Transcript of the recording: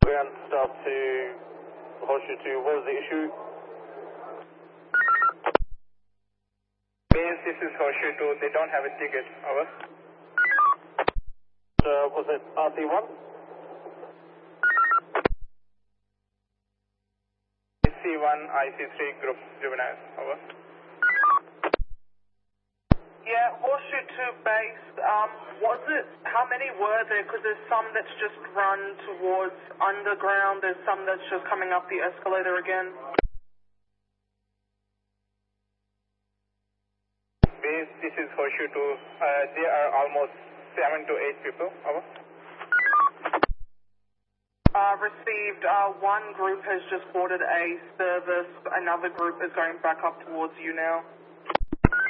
Ground stop to Horseshoe 2, what was the issue? Base, this is Horseshoe 2, they don't have a ticket, over. Was it RC1? C1, IC3, group juvenile, over. Yeah, Horseshoe 2 base, how many were there? Because there's some that's just run towards underground, there's some that's just coming up the escalator again. Base, this is Horseshoe 2, there are almost 7 to 8 people, over. Received, one group has just boarded a service, another group is going back up towards you now.